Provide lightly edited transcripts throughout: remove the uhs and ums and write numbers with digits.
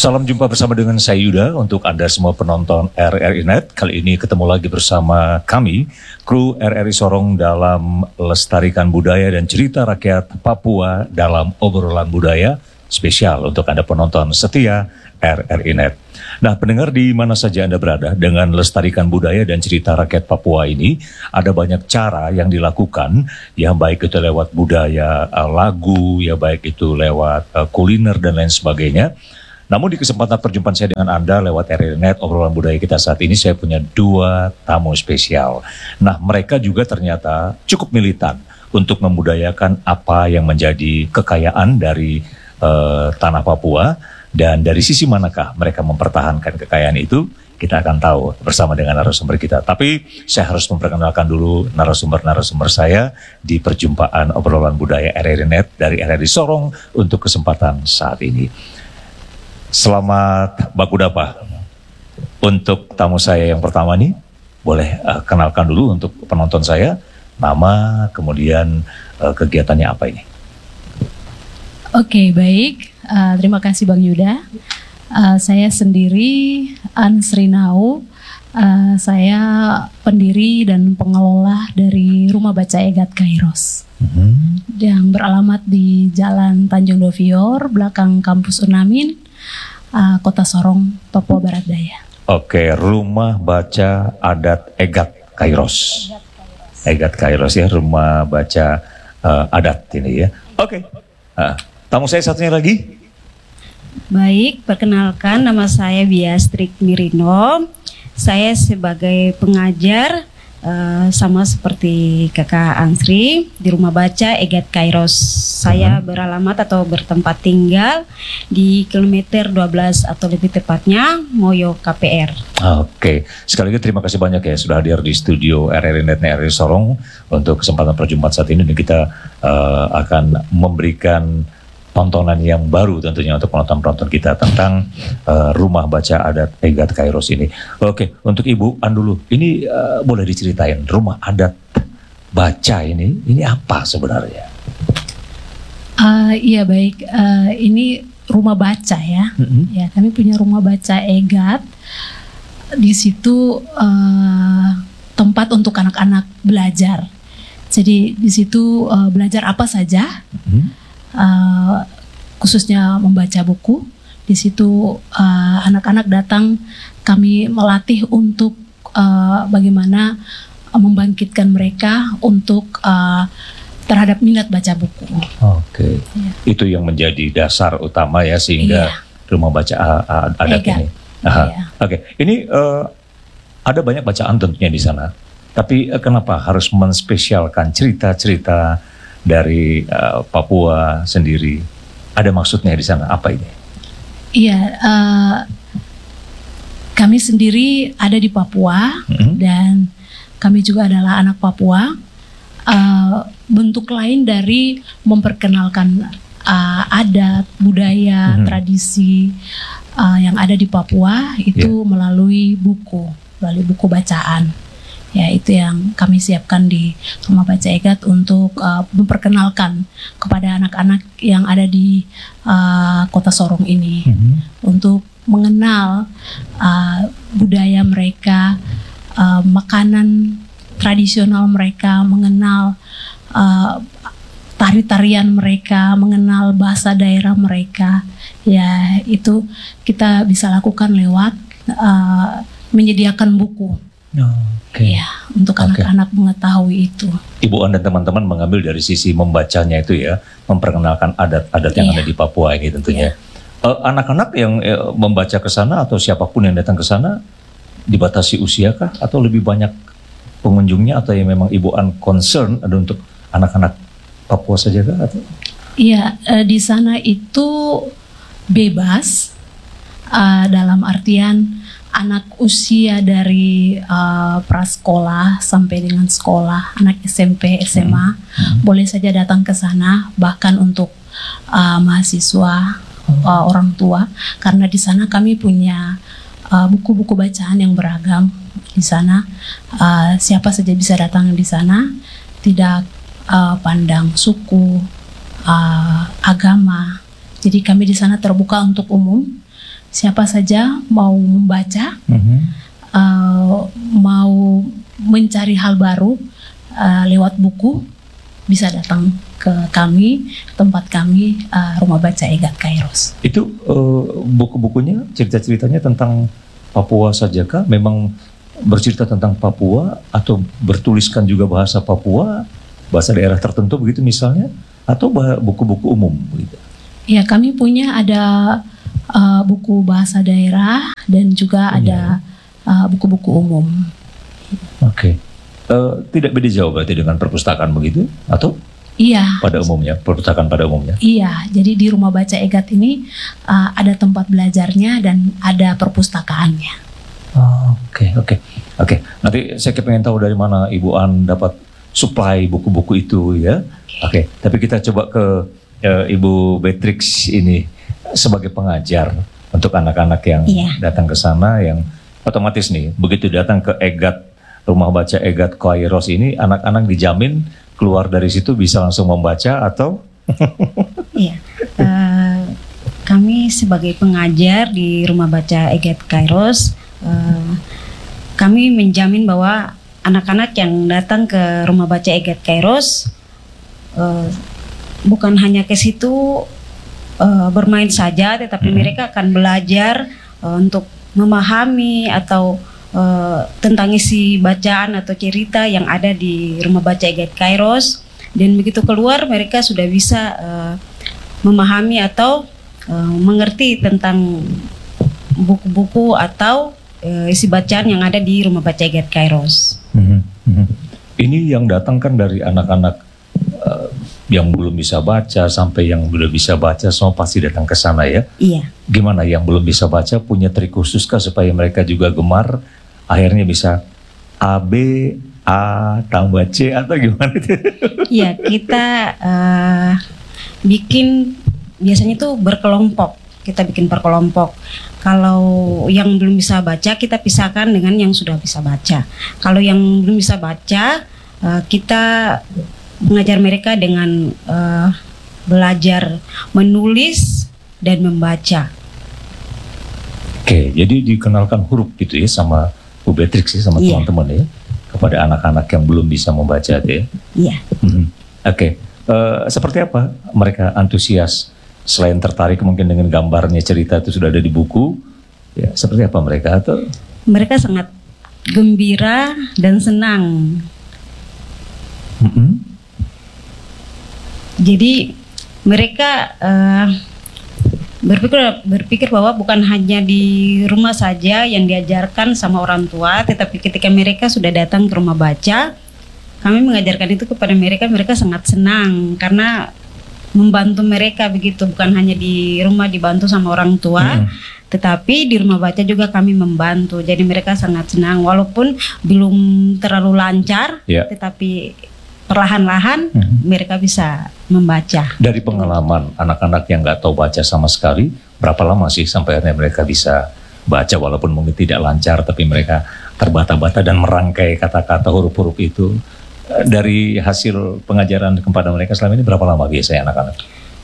Salam jumpa bersama dengan saya Yuda untuk Anda semua penonton RRI Net. Kali ini ketemu lagi bersama kami, kru RRI Sorong dalam Lestarikan Budaya dan Cerita Rakyat Papua dalam Obrolan Budaya spesial untuk Anda penonton setia RRI Net. Nah, pendengar di mana saja Anda berada, dengan Lestarikan Budaya dan Cerita Rakyat Papua ini, ada banyak cara yang dilakukan, ya baik itu lewat budaya, lagu, ya baik itu lewat kuliner dan lain sebagainya. Namun di kesempatan perjumpaan saya dengan Anda lewat RRI Net, obrolan budaya kita saat ini, saya punya dua tamu spesial. Nah, mereka juga ternyata cukup militan untuk membudayakan apa yang menjadi kekayaan dari tanah Papua. Dan dari sisi manakah mereka mempertahankan kekayaan itu, kita akan tahu bersama dengan narasumber kita. Tapi saya harus memperkenalkan dulu narasumber-narasumber saya di perjumpaan obrolan budaya RRI Net dari RRI Sorong untuk kesempatan saat ini. Selamat Baku Dapa. Untuk tamu saya yang pertama nih, boleh kenalkan dulu untuk penonton saya, nama, kemudian kegiatannya apa ini? Oke, baik. Terima kasih Bang Yuda. Saya sendiri Ansrinau. Saya pendiri dan pengelola dari Rumah Baca Egat Kairos. Yang beralamat di Jalan Tanjung Dovior, belakang kampus Unamin, Kota Sorong, Papua Barat Daya. Oke, Rumah Baca Adat Egat Kairos. Egat Kairos ya, Rumah Baca Adat ini ya. Oke. Tamu saya satunya lagi. Baik, perkenalkan nama saya Biastrik Mirino. Saya sebagai pengajar sama seperti kakak Ansri di Rumah Baca Egat Kairos. Saya beralamat atau bertempat tinggal di kilometer 12 atau lebih tepatnya Moyo KPR. Oke, sekali lagi terima kasih banyak ya sudah hadir di studio RRI Net RRI Sorong untuk kesempatan perjumpaan saat ini, dan kita akan memberikan tontonan yang baru tentunya untuk penonton-penonton kita tentang Rumah Baca Adat Egat Kairos ini. Oke, untuk Ibu An dulu, ini boleh diceritain Rumah Adat Baca ini apa sebenarnya? Iya baik, ini rumah baca ya. Ya, kami punya Rumah Baca Egat. Di situ tempat untuk anak-anak belajar. Jadi di situ belajar apa saja. Khususnya membaca buku. Di situ anak-anak datang, kami melatih untuk bagaimana membangkitkan mereka untuk terhadap minat baca buku. Oke. Ya. Itu yang menjadi dasar utama ya, sehingga Rumah Baca Adat ini. Iya. Oke. Ini ada banyak bacaan tentunya di sana. Tapi kenapa harus menspesialkan cerita-cerita dari Papua sendiri? Ada maksudnya di sana, apa ini? Iya, kami sendiri ada di Papua dan kami juga adalah anak Papua. Bentuk lain dari memperkenalkan adat, budaya, tradisi yang ada di Papua itu melalui buku bacaan. Ya, itu yang kami siapkan di Rumah Baca Egat untuk memperkenalkan kepada anak-anak yang ada di Kota Sorong ini, untuk mengenal budaya mereka, makanan tradisional mereka, mengenal tari-tarian mereka, mengenal bahasa daerah mereka. Ya, itu kita bisa lakukan lewat menyediakan buku. Ya, untuk anak-anak mengetahui itu. Ibu An dan teman-teman mengambil dari sisi membacanya itu ya, memperkenalkan adat-adat yang ada di Papua ini tentunya. Anak-anak yang membaca ke sana atau siapapun yang datang ke sana dibatasi usia kah, atau lebih banyak pengunjungnya, atau yang memang Ibu An concern ada untuk anak-anak Papua saja kah? Atau? Iya, di sana itu bebas, dalam artian anak usia dari prasekolah sampai dengan sekolah, anak SMP, SMA, boleh saja datang ke sana, bahkan untuk mahasiswa, orang tua, karena di sana kami punya buku-buku bacaan yang beragam. Di sana siapa saja bisa datang di sana, tidak pandang suku, agama. Jadi kami di sana terbuka untuk umum. siapa saja mau membaca, mau mencari hal baru lewat buku, bisa datang ke kami, tempat kami, Rumah Baca EGAT Kairos. Itu buku-bukunya, cerita-ceritanya tentang Papua saja kah? Memang bercerita tentang Papua atau bertuliskan juga bahasa Papua, bahasa daerah tertentu begitu misalnya, atau buku-buku umum begitu? Ya, kami punya ada buku bahasa daerah dan juga ada buku-buku umum. Oke. Tidak beda jauh berarti dengan perpustakaan begitu? Atau? Iya. Pada umumnya, perpustakaan pada umumnya? Iya, jadi di Rumah Baca EGAT ini ada tempat belajarnya dan ada perpustakaannya. Oke. Nanti saya pengen tahu dari mana Ibu An dapat supply buku-buku itu ya. Oke. Tapi kita coba ke Ibu Beatrix ini sebagai pengajar untuk anak-anak yang datang ke sana, yang otomatis nih begitu datang ke EGAT, Rumah Baca EGAT Kairos ini, anak-anak dijamin keluar dari situ bisa langsung membaca atau? Iya, kami sebagai pengajar di Rumah Baca EGAT Kairos, kami menjamin bahwa anak-anak yang datang ke Rumah Baca EGAT Kairos bukan hanya ke situ bermain saja, tetapi mereka akan belajar untuk memahami atau tentang isi bacaan atau cerita yang ada di Rumah Baca EGAT Kairos, dan begitu keluar mereka sudah bisa memahami atau mengerti tentang buku-buku atau isi bacaan yang ada di Rumah Baca EGAT Kairos. Ini yang datang kan dari anak-anak yang belum bisa baca sampai yang sudah bisa baca, semua pasti datang ke sana ya. Iya. Gimana yang belum bisa baca, punya trik khusus kah supaya mereka juga gemar, akhirnya bisa A, B, A tambah C atau gimana itu? Iya, kita bikin biasanya itu berkelompok. Kita bikin per kelompok. Kalau yang belum bisa baca, kita pisahkan dengan yang sudah bisa baca. Kalau yang belum bisa baca, kita mengajar mereka dengan belajar menulis dan membaca. Oke, jadi dikenalkan huruf gitu ya sama Bu Beatrix ya, sama teman-teman ya, kepada anak-anak yang belum bisa membaca ya. Iya. Oke, seperti apa mereka antusias selain tertarik mungkin dengan gambarnya, cerita itu sudah ada di buku ya, seperti apa mereka? Atau mereka sangat gembira dan senang. Jadi mereka berpikir bahwa bukan hanya di rumah saja yang diajarkan sama orang tua, tetapi ketika mereka sudah datang ke rumah baca, kami mengajarkan itu kepada mereka. Mereka sangat senang karena membantu mereka begitu, bukan hanya di rumah dibantu sama orang tua, tetapi di rumah baca juga kami membantu. Jadi mereka sangat senang walaupun belum terlalu lancar, tetapi perlahan-lahan mereka bisa membaca. Dari pengalaman anak-anak yang nggak tahu baca sama sekali, berapa lama sih sampai akhirnya mereka bisa baca walaupun mungkin tidak lancar, tapi mereka terbata-bata dan merangkai kata-kata huruf-huruf itu? Dari hasil pengajaran kepada mereka selama ini berapa lama biasanya anak-anak?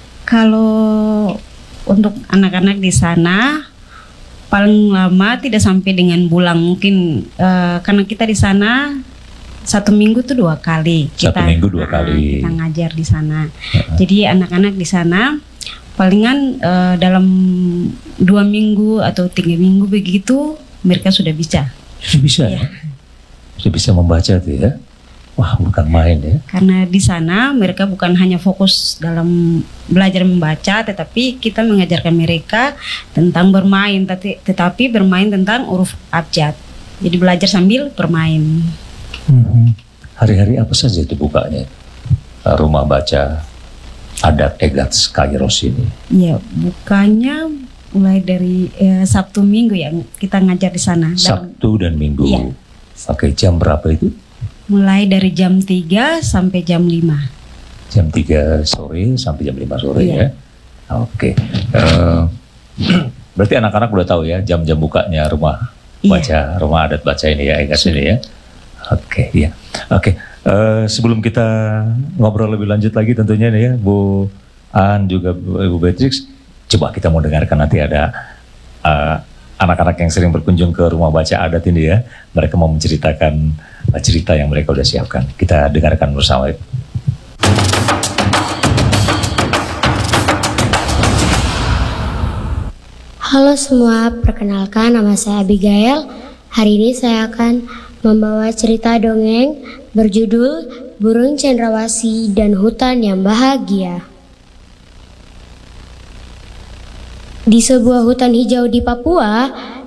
Kalau untuk anak-anak di sana paling lama tidak sampai dengan bulan mungkin, karena kita di sana 1 minggu tuh 2 kali. Kita ngajar di sana. Jadi anak-anak di sana palingan dalam 2 minggu atau 3 minggu begitu mereka sudah bisa. Sudah bisa ya? Sudah bisa membaca tuh ya? Wah, bukan main ya. Karena di sana mereka bukan hanya fokus dalam belajar membaca, tetapi kita mengajarkan mereka tentang bermain, tetapi bermain tentang huruf abjad. Jadi belajar sambil bermain. Hari-hari apa saja itu bukanya Rumah Baca Adat EGAT Kairos ini? Ya, bukanya mulai dari Sabtu Minggu ya, kita ngajar di sana. Sabtu dan Minggu. Iya. Oke, jam berapa itu? Mulai dari jam 3 sampai jam 5. Jam 3 sore sampai jam 5 sore ya. Oke. Berarti anak-anak udah tahu ya jam-jam bukanya Rumah Baca, Rumah Adat Baca ini ya, EGAT ini ya. Oke, iya. Oke. Sebelum kita ngobrol lebih lanjut lagi tentunya nih ya, Bu An juga Bu Beatrix, coba kita mau dengarkan nanti ada anak-anak yang sering berkunjung ke rumah baca adat ini ya. Mereka mau menceritakan cerita yang mereka udah siapkan. Kita dengarkan bersama. Halo semua, perkenalkan nama saya Abigail. Hari ini saya akan membawa cerita dongeng berjudul Burung Cendrawasih dan Hutan yang Bahagia. Di sebuah hutan hijau di Papua,